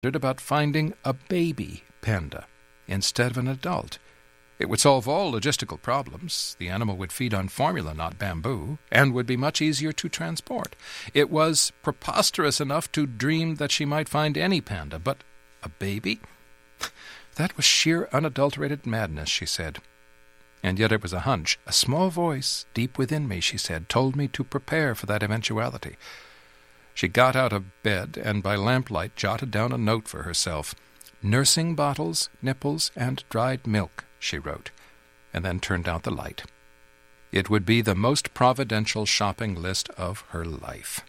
about finding a baby panda instead of an adult. It would solve all logistical problems. The animal would feed on formula, not bamboo, and would be much easier to transport. It was preposterous enough to dream that she might find any panda, but a baby? That was sheer unadulterated madness, she said. And yet it was a hunch. A small voice, deep within me, she said, told me to prepare for that eventuality. She got out of bed and by lamplight jotted down a note for herself. "Nursing bottles, nipples, and dried milk," she wrote, and then turned out the light. It would be the most providential shopping list of her life.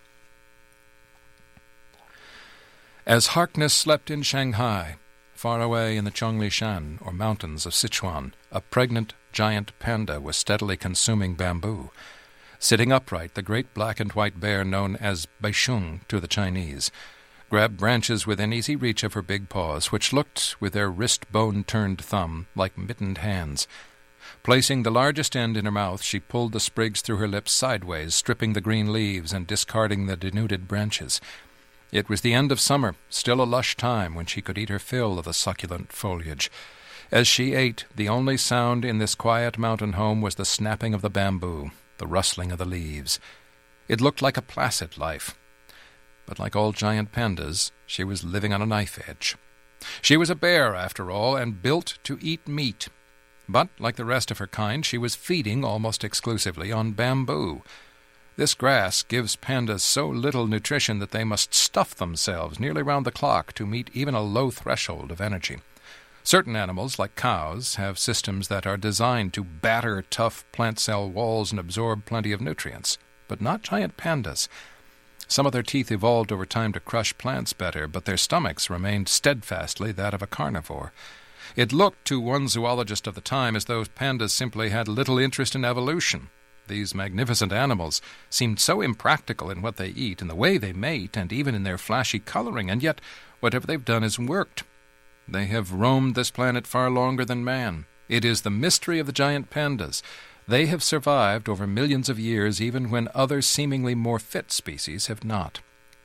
As Harkness slept in Shanghai, far away in the Chongli Shan, or mountains of Sichuan, a pregnant giant panda was steadily consuming bamboo. Sitting upright, the great black and white bear known as Baisheng to the Chinese grabbed branches within easy reach of her big paws, which looked, with their wrist-bone-turned thumb, like mittened hands. Placing the largest end in her mouth, she pulled the sprigs through her lips sideways, stripping the green leaves and discarding the denuded branches. It was the end of summer, still a lush time when she could eat her fill of the succulent foliage. As she ate, the only sound in this quiet mountain home was the snapping of the bamboo, the rustling of the leaves. It looked like a placid life. But like all giant pandas, she was living on a knife edge. She was a bear, after all, and built to eat meat. But, like the rest of her kind, she was feeding almost exclusively on bamboo. This grass gives pandas so little nutrition that they must stuff themselves nearly round the clock to meet even a low threshold of energy. Certain animals, like cows, have systems that are designed to batter tough plant cell walls and absorb plenty of nutrients, but not giant pandas. Some of their teeth evolved over time to crush plants better, but their stomachs remained steadfastly that of a carnivore. It looked to one zoologist of the time as though pandas simply had little interest in evolution. These magnificent animals seemed so impractical in what they eat, in the way they mate, and even in their flashy coloring, and yet whatever they've done has worked. They have roamed this planet far longer than man. It is the mystery of the giant pandas. They have survived over millions of years, even when other seemingly more fit species have not.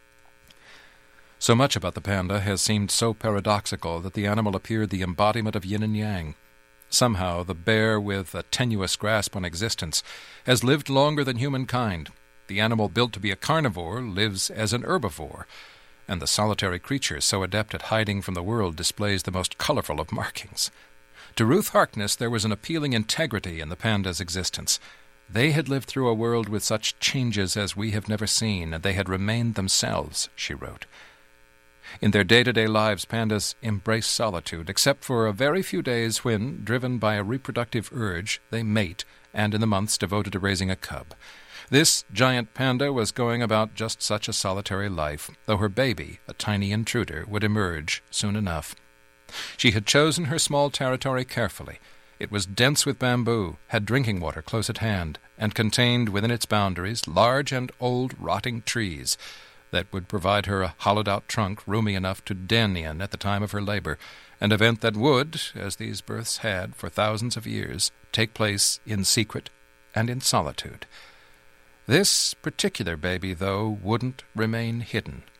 So much about the panda has seemed so paradoxical that the animal appeared the embodiment of yin and yang. Somehow the bear, with a tenuous grasp on existence, has lived longer than humankind. The animal built to be a carnivore lives as an herbivore, and the solitary creature, so adept at hiding from the world, displays the most colorful of markings. To Ruth Harkness there was an appealing integrity in the panda's existence. They had lived through a world with such changes as we have never seen, and they had remained themselves, she wrote. In their day-to-day lives, pandas embrace solitude, except for a very few days when, driven by a reproductive urge, they mate, and in the months devoted to raising a cub. This giant panda was going about just such a solitary life, though her baby, a tiny intruder, would emerge soon enough. She had chosen her small territory carefully. It was dense with bamboo, had drinking water close at hand, and contained within its boundaries large and old rotting trees that would provide her a hollowed-out trunk roomy enough to den in at the time of her labor, an event that would, as these births had for thousands of years, take place in secret and in solitude. This particular baby, though, wouldn't remain hidden.